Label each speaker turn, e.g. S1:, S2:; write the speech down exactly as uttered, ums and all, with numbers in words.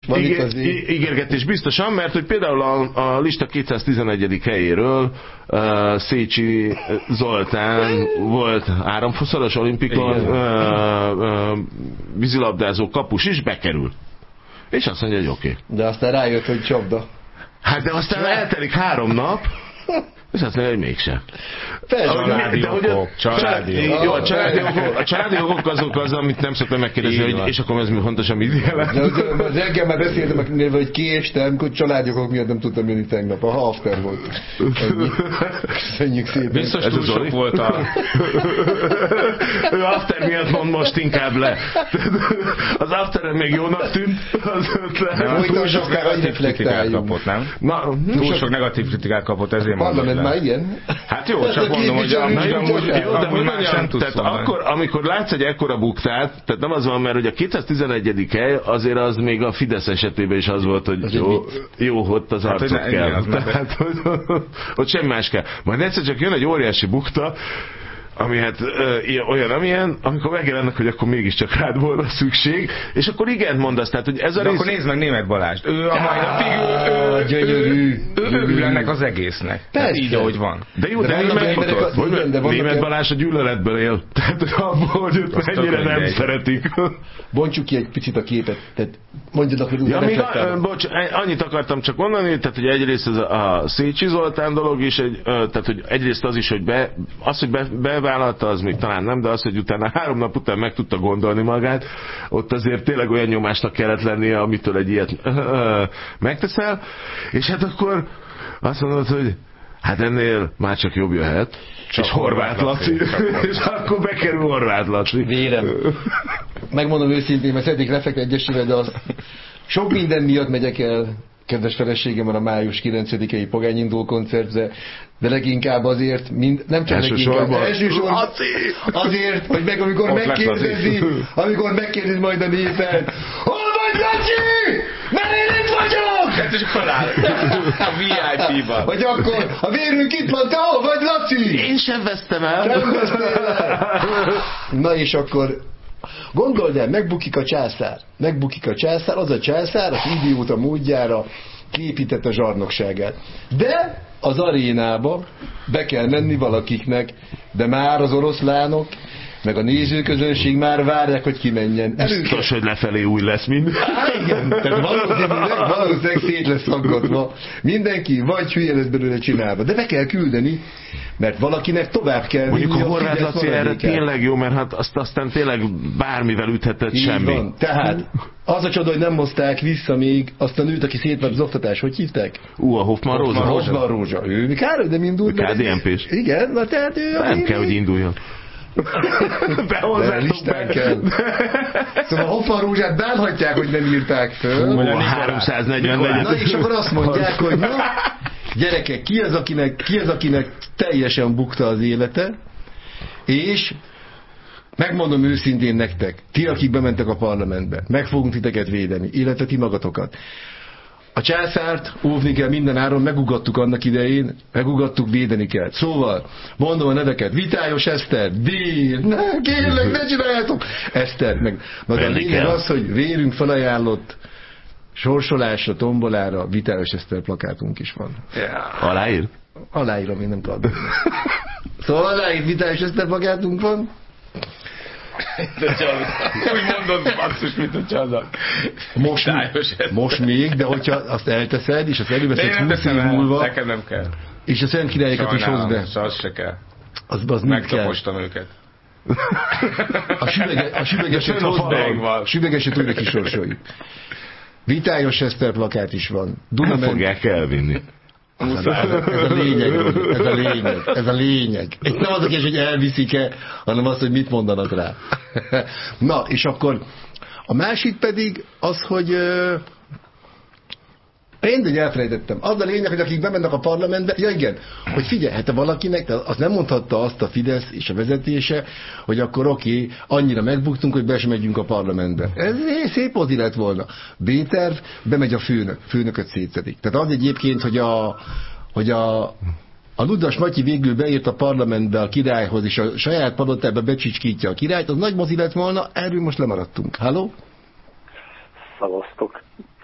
S1: Igen, ígérgetés biztosan, mert hogy például a, a lista kétszáztizenegyedik helyéről uh, Szécsi Zoltán volt áramszoros olimpikon uh, uh, vízilabdázó kapus is, bekerül. És azt mondja, hogy oké. Okay.
S2: De aztán rájött, hogy csapda.
S1: Hát de aztán eltelik három nap, és azt mondja, hogy mégsem.
S3: Családi okok, családi okok.
S1: Jó, a családi okok, a családi okok azok az, amit nem szoktam megkérdezni, hogy és akkor ez mi fontos, amit jelent.
S2: De az reggel már beszéltem, hogy kiéstem, hogy családi okok miatt nem tudtam jönni tegnap. A after volt. Köszönjük szépen.
S3: Biztos túl sok volt a...
S1: Ő after miatt mond most inkább le. Az afteren még jónak tűnt.
S3: Túl sok negatív kritikát kapott, nem? Túl sok negatív kritikát kapott, ezért mondom.
S2: Már igen.
S3: Hát jó, csak mondom, hogy amúgy más nem tudsz mondani.
S1: Akkor, amikor látsz egy ekkora buktát, tehát nem az van, mert hogy a kétszáztizenegyedik hely azért az még a Fidesz esetében is az volt, hogy jó, jó, ott az arcot hát, kell. Igen, tehát, hogy, ott semmi más kell. Majd egyszer csak jön egy óriási bukta, ami hát ö, olyan, amilyen, amikor megjelennek, hogy akkor mégiscsak rád volna szükség, és akkor igen mondasz, tehát, hogy ez a
S3: de
S1: rész...
S3: akkor nézd meg Németh Balást. Ő a mai napig ő,
S2: gyönyörű.
S3: Ő ül ennek az egésznek. Tehát így, ahogy van.
S1: De jó, de, de, de Németh Balázs a gyűlöletből él. Tehát abból, hogy őt mennyire nem egy. szeretik.
S2: Bontsuk ki egy picit a képet. Tehát mondjad akkor úgy
S1: ja, még a, bocs, annyit akartam csak mondani, tehát, hogy egyrészt ez a Szécsi Zoltán dolog is, egy, tehát, hogy egyrészt az is, hogy be, az, hogy be, be vállalta, az még talán nem, de az, hogy utána három nap után meg tudta gondolni magát, ott azért tényleg olyan nyomásnak kellett lennie, amitől egy ilyet megteszel, és hát akkor azt mondod, hogy hát ennél már csak jobb jöhet, csak és Horváth Laci, és akkor bekerül Horváth Laci.
S2: Vérem. Megmondom őszintén, mert szeretnék lefektetni egyesével, de az sok minden miatt megyek el, kedves feleségem, a május kilencedikei Pogányindul koncertre, de leginkább azért, mind, nem csak leginkább, elsősorban azért, hogy meg amikor megkérdezi, amikor megkérdezi majd a népet, hol vagy Laci? Mert én itt vagyok!
S3: Ez is feláll. A vé i pé-ban.
S2: Vagy akkor, a vérünk itt van, te hol vagy Laci?
S1: Én sem vesztem el.
S2: Nem vesztem el. Na és akkor gondold el, megbukik a császár. Megbukik a császár, az a császár, aki idióta módjára kiépített a zsarnokságát. De az arénába be kell menni valakiknek, de már az oroszlánok, meg a nézőközönség már várják, hogy kimenjen.
S1: Biztos, hogy lefelé új lesz mind.
S2: Há, igen, tehát valószínűleg, valószínűleg szét lesz szaggatva. Mindenki vagy hülye lesz belőle csinálva. De be kell küldeni, mert valakinek tovább kell
S1: mondjuk
S2: vinni
S1: a Horváth Laci erre tényleg jó, mert hát azt aztán tényleg bármivel üthetett így semmi. Van.
S2: Tehát az a csoda, hogy nem hozták vissza még azt a nőt, aki szétment az oktatás. Hogy hívták?
S1: Ú, a Hoffman Rózsa.
S2: Hoffman Rózsa. Ő kár, hogy nem indult.
S1: ká dé en pés.
S2: Igen, na tehát ő...
S1: Nem kell, hogy induljon.
S2: Behozzátok be. Kell. Szóval Hoffman Rózsát bánhatják, hogy nem írták föl.
S1: A háromszáznegyvennegy.
S2: Na és akkor azt mondják, hogy na, gyerekek, ki az, akinek, ki az, akinek teljesen bukta az élete, és megmondom őszintén nektek, ti, akik bementek a parlamentbe, meg fogunk titeket védeni, illetve ti magatokat. A császárt óvni kell minden áron, megugattuk annak idején, megugattuk, védeni kell. Szóval, mondom a neveket, Vitályos Eszter, Dél, ne, kérlek, ne csináljátok! Eszter, meg, meg a lényeg az, hogy vérünk felajánlott sorsolásra, tombolára, Vitályos Eszter plakátunk is van.
S1: Yeah. Aláír?
S2: Aláírom, én nem tudom. Szóval aláír Vitályos Eszter plakátunk van.
S3: Úgy mondod, basszus, mint a csadak.
S2: Most, most még, de hogyha azt elteszed, és azt előveszed húsz év múlva,
S3: nekem nem kell.
S2: És a Szent Királyokat is hozd be.
S3: Az se kell.
S2: Az, az
S3: megtapostam őket.
S2: A, süvege, a süvegeset hozd be. A süvegeset újra kisorsoljuk. Vitályos Eszter plakát is van.
S1: Nem fogják elvinni.
S2: Ez a, ez a lényeg, ez a lényeg, ez a lényeg. Itt nem az a kérdés, hogy elviszik-e, hanem az, hogy mit mondanak rá. Na, és akkor a másik pedig az, hogy én de elfelejtettem. Az a lényeg, hogy akik bemennek a parlamentbe, ja igen, hogy figyelj, hát valakinek, az nem mondhatta azt a Fidesz és a vezetése, hogy akkor oké, okay, annyira megbuktunk, hogy be sem megyünk a parlamentbe. Ez szép mozi lett volna. B-terv, bemegy a főnök, főnököt szétszedik. Tehát az egyébként, hogy a, hogy a, a Ludas Matyi végül beírt a parlamentbe a királyhoz, és a saját palotába becsicskítja a királyt, az nagy mozi lett volna, erről most lemaradtunk. Halló?
S4: Szavaztok.